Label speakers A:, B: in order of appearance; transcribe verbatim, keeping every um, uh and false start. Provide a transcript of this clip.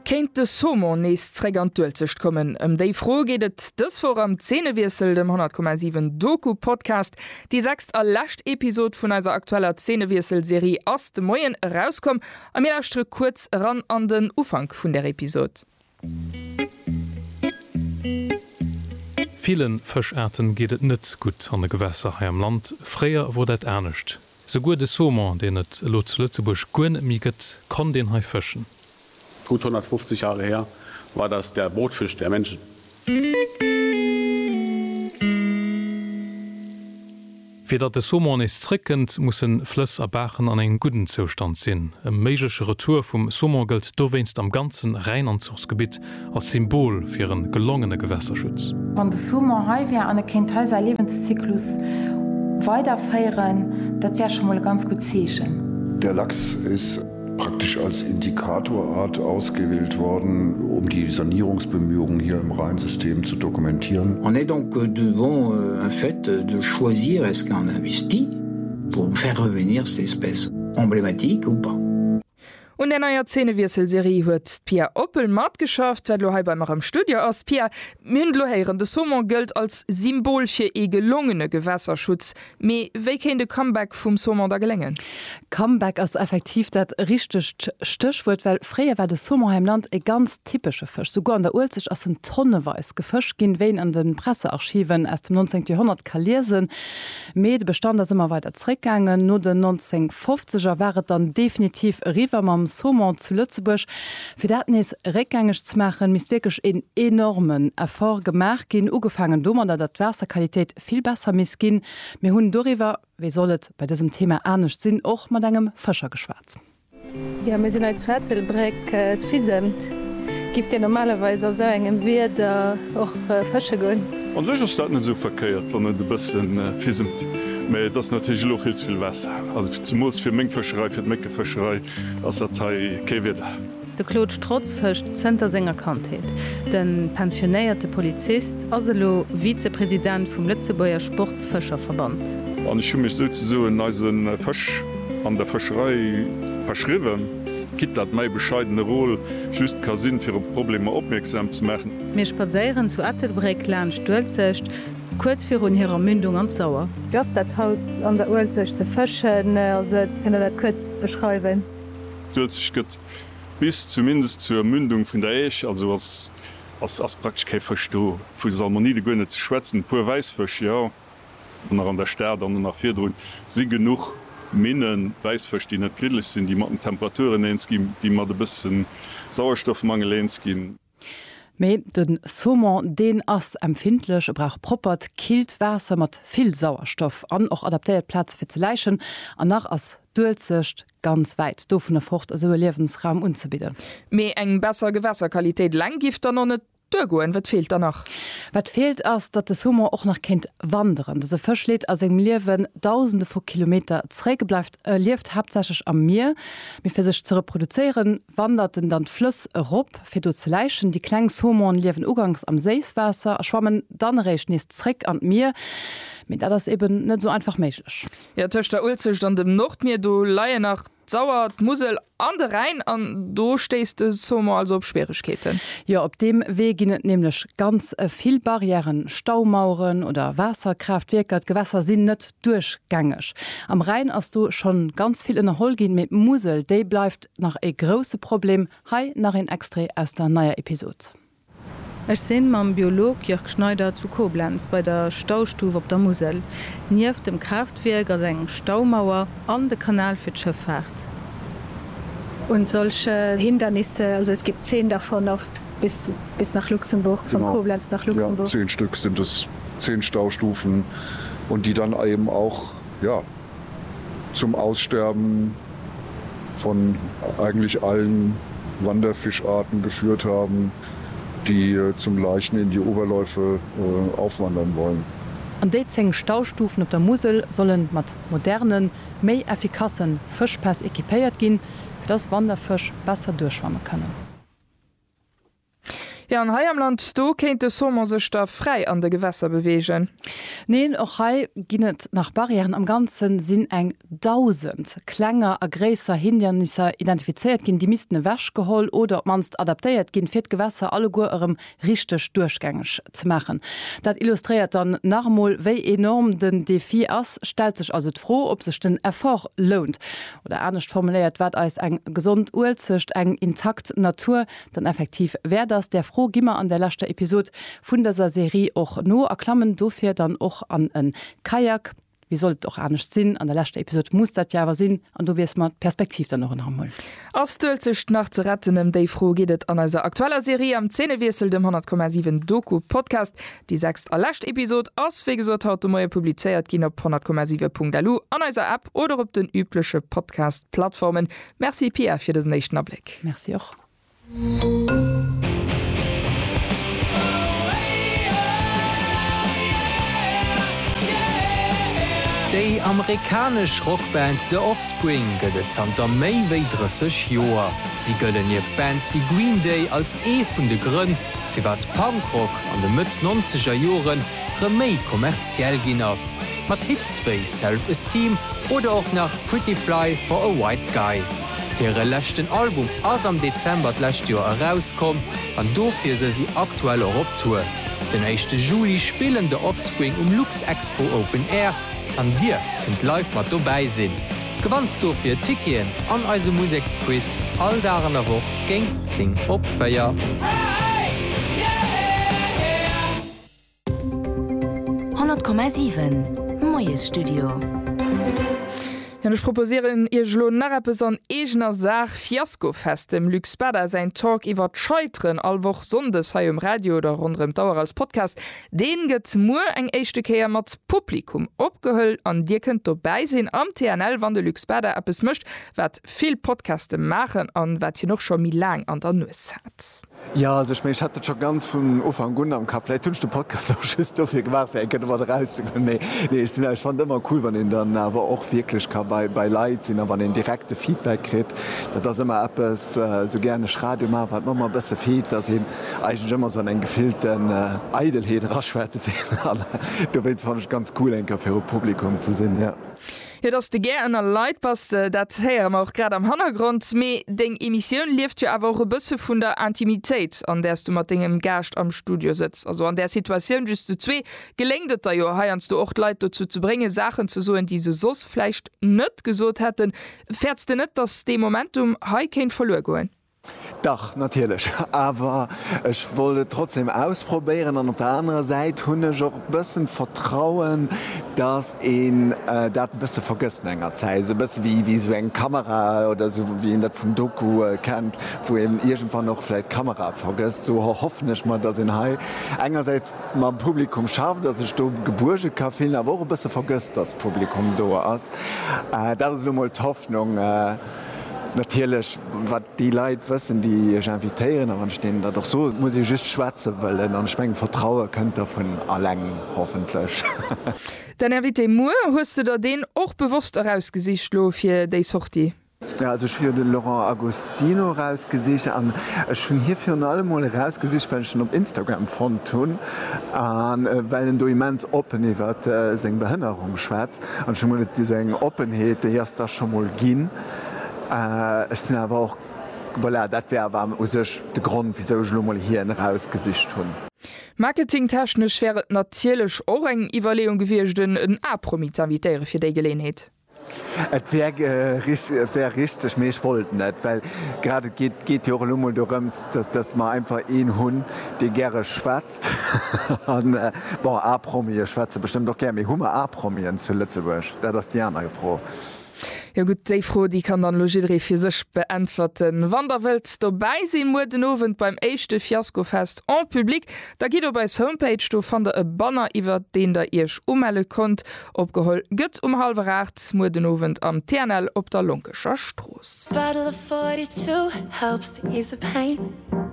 A: Kenint de Sommer neesträg an dëlzecht kommen. Em déi froh gehtet dës vor am Zähnewirsel dem hundert Komma sieben Doku-Podcast. Die sechst allerlächt Episode vun eiser aktueller Zähnewirsel-Serie ass de Moien rauskom, a mir erstrück kurz ran an den Ufang vun der Episode.
B: Vielen Fischarten geht et net gut an de Gewässer hier am Land. Freier wurde et ernstcht. So gut de Sommer, den et lo zu Lützeburg gwen miget, kann den hei fischen.
C: Gut hundertfünfzig Jahre her war das der Brotfisch der Menschen.
B: Wie dat de Sommer is trickend, mussssen Flöss erbachen an eng guten Zustand sinn. E meigche Retour vum Sommer gilt do west am ganzen Rheinanzugsgebiet als Symbol fir een gelungene Gewässerschutz.
D: Wann de Sommer haiwär an Kind heiser Lebenszyklus weiterfeieren, dat wär schon mal ganz gut zechen.
E: Der Lachs ist praktisch als Indikatorart ausgewählt worden, um die Sanierungsbemühungen hier im Rheinsystem zu dokumentieren.
F: On est donc devant un fait de choisir est-ce qu'on investit pour faire revenir cette espèce emblématique ou pas.
A: Und der neue Zähnewirsel-Serie huet Pierre Oppel mat geschafft, wer lo bei am Studio ass Pierre Mündloheieren de Sommer gilt als Symbol fir e gelungene Gewässerschutz. Me wéi ken de Comeback vum Sommer da gelengen?
G: Comeback ass effektiv dat richtig Stichwort, weil freier war de Sommer im Land e ganz typische Fisch. Sogar an der Ulzig ass en Tonneweis gefischt gin wen an den Pressearchiven aus dem neunzehnten Jahrhundert kaliersinn. Me de Bestand as immer weiter zurückgegangen. No den neunzehnhundertfünfziger waret dann definitiv River am Sommer zu Lützeburg. Für dat is rückgängig zu machen, mis wirklich en enormen Erfolg gemacht gin ugefangen dummer, dat dat Wasserqualität viel besser missgin. Mir hunn doriwer, wie sollet bei diesem Thema ernstcht sinn och mat engem Fischer geschwatzt.
H: Ja, wir sind als Schwarzelbreck äh, fisemt. Gibt ja normalerweise so engem Weder och äh, Fische goen.
I: An sech ist dat net so verkeiert, wann de bëssen äh, fisemt. Mei dat natürlich lo viel viel Wasser. Also zum Muss fir Mengfischerei fir Meckefischerei ass Datei Keweder.
J: De Claude Strotz fëcht Zter Sänger Kantheet. Den pensionéierte Polizist aselo Vizepräsident vum Lützeburger Sportsfischerverband.
I: An ich mich so so in eisen Fisch an der Fischerei verschriwen, Kit dat mei bescheidene Rolle just kasinn fir Probleme opmerksam zu machen.
J: Mir spazeieren zu Attelbreck lernen stölzecht, kurz fir hun hireer Mündung an Sauer.
H: Jas dat haut an der Ulzech ze fëschen se dat kurz beschreiben.
I: Dulzig gëtt bis zumindest zur Mündung vun der Eich, also was as as praktisch ke versto. Fu Salmonie de gënne ze schwätzen, puer Weisfëch ja nach an der Ster an nach Fidroun si genug Minnen Weisfëch, die net kritisch sind, die mat Temperaturen enskin, die mat de bisssen Sauerstoffmangel enskin.
G: Me den Sommer den ass empfindlech brauch propert kilt Wasser mat viel Sauerstoff an och adaptiert Platz fir ze leichen an nach ass dulzecht ganz weit do vun der Frucht as Lebensraum unzubieden.
A: Me eng besser Gewässerqualität langgift an net Goen, wat fehlt danach?
G: Wat fehlt ass, dat de Sommer auch nach kennt wandern. Se verschlädt as eng Liwen tausende vor Kilometer zräge bleibt äh, lieft hauptsächlich am Meer. Mir fir sich zu reproduzieren, wanderten dann Fluss Rupp fir du ze leichen. Die Kklengshomorn liewen ugangs am Seeswasser, schwammen dann recht ni Zreck an Meer. Mit da das eben net so einfach méiglech.
A: Ja Tcht der Ulzech an dem Nordmeer du laie nach Sauert Musel an der Rhein an du stehst du Sommer also op Schwierigkeiten.
G: Ja, op dem Weg ginnet nämlich ganz äh, viel Barrieren, Staumauren oder Wasserkraftwerkert Gewässer sind net durchgängig. Am Rhein hast du schon ganz viel in der Holgin mit Musel, de bleibt nach e große Problem. Hei nach ein Extra aus der neuer Episode.
J: Ech sinn mam Biolog Jörg Schneider zu Koblenz bei der Staustufe op der Musel, nief dem Kraftwerk as eng Staumauer an de Kanal fir d'Schifffahrt.
H: Und solche Hindernisse, also es gibt zehn davon auf bis, bis nach Luxemburg, von genau. Koblenz nach Luxemburg.
E: Ja, zehn Stück sind es, zehn Staustufen und die dann eben auch ja, zum Aussterben von eigentlich allen Wanderfischarten geführt haben, die äh, zum Leichen in die Oberläufe äh, aufwandern wollen.
G: An de zehn Staustufen op der Musel sollen mat modernen, méi effikassen Fischpass ekipéiert gin, fir das Wanderfisch besser durchschwammen können.
A: Ja, an Hai am Land do kenint de Sommer sech da frei an de Gewässer bewegen.
G: Neen och Hai ginnet nach Barrieren am ganzen sinn eng tausend Klänger a gräser Hindernisser identifiziert ginn die mistene wäsch geholl oder manst adaptéiert ginn fir Gewässer alle go eurem richteg durchgängig ze machen. Dat illustriert dann nachmol wéi enorm den Defi ass, stel sech also froh, ob sech den Erfolg lohnt oder ernstcht formuliert wat als eng gesund Urzecht eng intakt Natur, dann effektiv wär das der froh gimmer an der lachte Episode vun dieser Serie och no erklammen dofir dann och an en Kajak. Wie sollt doch ernstcht sinn an der lachte Episode muss dat jawer sinn an du wirst mal Perspektiv dann noch haben.
A: As dulzecht nach ze rettenem déi froh gehtt an eiser aktueller Serie am Zähnewirsel dem hundert Komma sieben Doku Podcast. Die sechst erlächt Episode ass wie gesot haut moie publizeiert gin op hundert Komma sieben Punkt l u an eiser App oder op den übliche Podcast-Plattformen. Merci Pierre fir den nächsten Abblick.
G: Merci auch.
K: Die amerikasch Rockband The Offspring gëtt an der méi wéi dreißig Joer. Sie gëllen jeef Bands wie Green Day als ee vun de Grënn, fir wat Punkrock an de Mët neunziger Joren reméi kommerziell ginn ass. mat Hitspace Self-Esteem oder auch nach Pretty Fly for a White Guy. Hire lächten Album ass am Dezember d'lächt Joer herauskom, an dofir se sie aktuell op Tour. Den echte Juli spielen de Offspring um Lux Expo Open Air, an Dir kënnt live mat dobäi sinn. Gewandt do fir Tikien an eise Musiksquiz all daran a woch géint zing opféier.
L: hundert Komma sieben Moies Studio.
A: Ja, ich proposieren ihr Schlo Narrapes an egener Saach Fiaskofest im Luxbader sein Talk iwwer Scheutren allwoch Sondes hai um Radio oder rundrem Dauer als Podcast. Den gëtt mu eng echte Käier mat Publikum opgehëll an Dir kënnt vorbeisinn am T N L, wann de Luxbader App es mischt, wat viel Podcaste machen an wat hier noch schon mi lang an der Nuss hat.
M: Ja, also ich, mein, ich hatte schon ganz von Anfang an am Kap tünchte Podcast auch dafür gemacht, raus. Nee, nee, ich, ich fand immer cool, wenn ihn dann aber auch wirklich kann bei, bei Leid sind, wenn ihn direkte Feedback kriegt, dass das immer etwas äh, so gerne Radio macht, weil man mal besser fehlt, dass ihn eigentlich immer so einen gefilterten äh, Eidelheit raschwärze fehlen. Du willst fand ich ganz cool, ein für das Publikum zu sehen, ja.
A: Ja, dats de ger ennner Leiit pass dat héier auch grad am Hannergrund méi deng Emissionioun lieft jo awer e bësse vun der Intimitéit, an derst du mat degem Gercht am Studio sitzt. Also an der Situationun just du zwee gelengdet der jo heierst du ocht Leiit dazu zu bringe Sachen zu soen diese sos fleicht nett gesot hätten, fährtst du net dats de Momentum ha kein verloren goen.
M: Doch, natürlich. Aber ich wollte trotzdem ausprobieren. Und auf der anderen Seite habe ich auch ein bisschen Vertrauen, dass ihn äh, das ein bisschen vergessen in einer Zeit. So ein bisschen wie, wie so eine Kamera oder so, wie ihn das vom Doku äh, kennt, wo eben irgendwann noch vielleicht Kamera vergisst. So hoffe ich mal, dass ihn halt einerseits mal im Publikum schafft, dass ich da Geburtstag kann filmen, aber auch ein bisschen vergisst, dass das Publikum da ist. Äh, das ist nur mal die Hoffnung. Äh, Natürlich, was die Leute wissen, die ich invitieren, aber stehen da doch so, muss ich just schwätzen, weil dann ich mein, Vertrauen könnt davon allein, hoffentlich.
A: Dann Invité Moore, hast du da den auch bewusst herausgesicht für die Sortie?
M: Ja, also ich habe den Laurent Agostino rausgesicht und ich habe hier für alle Mal rausgesicht, weil ich schon auf Instagram fand tun, und, äh, weil er immens open über äh, seine Behinderung schwätzt und schon mal diese Offenheit, die erst das schon mal ging. Äh, ich sind aber auch, voilà, das wäre aber der Grund, wieso ich mal hier rausgesicht habe.
A: Marketingtechnisch wäre es natürlich auch eine Überlegung gewesen, einen A-Promi zu invitieren für diese Gelegenheit.
M: Es wäre äh, richtig, wär richtig, aber ich wollte nicht, weil gerade geht, geht ja auch nur darum, dass, dass man einfach einen Hund, der gerne schwätzt, und äh, boah, A-Promi, schwätze bestimmt doch gerne, wir haben A-Promi in Lützeburg, das ist die andere Frage.
A: Ja gut, die Frau, die kann dann Logidre für sich beantworten. Wann der Welt dabei sein muss, den Abend beim ersten Fiaskofest en Publik, da geht auf eure Homepage, da findet ihr einen Banner, über den ihr euch ummelden könnt. Abgeholt geht um halb acht, muss den Abend am T N L auf der Lunkescher Straße.
N: Bottle of forty-two helps to ease the pain.